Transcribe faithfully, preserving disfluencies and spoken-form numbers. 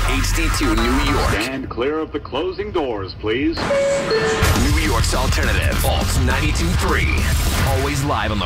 H D two New York. Stand clear of the closing doors, please. New York's alternative. Alt ninety-two point three. Always live on the